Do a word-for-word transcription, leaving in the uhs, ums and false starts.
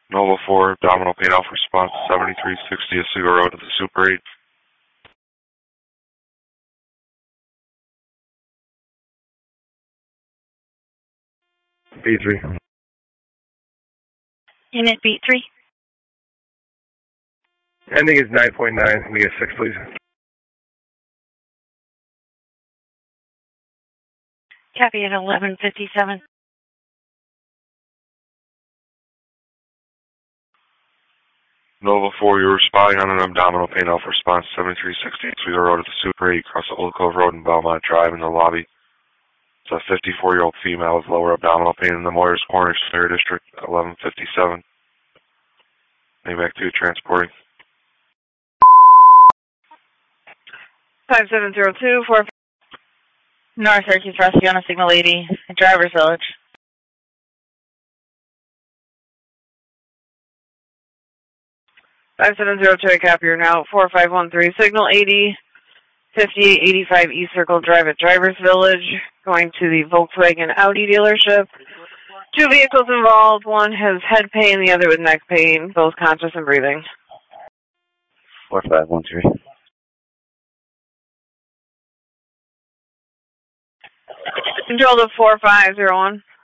Nova four, abdominal pain off response, seventy-three sixty Oswego Road to the Super eight. B three. Unit B three. Ending is nine point nine. Can we get six, please? Copy at eleven fifty-seven. Nova four, you're responding on an abdominal pain off response, seventy-three sixty Oswego Road to the Super eight, across the Old Cove Road in Belmont Drive in the lobby. It's a fifty-four-year-old female with lower abdominal pain in the Moyers Corners Fair District, eleven fifty-seven. Name back to you, transporting. five seven zero two four. North Syracuse Rescue on a Signal eighty, Drivers Village. five seven zero two, I copy you now. four five one three, Signal eighty, fifty-eight eighty-five East Circle Drive at Drivers Village, going to the Volkswagen Audi dealership. Two vehicles involved. One has head pain, the other with neck pain, both conscious and breathing. four five one three. Control to four five zero one.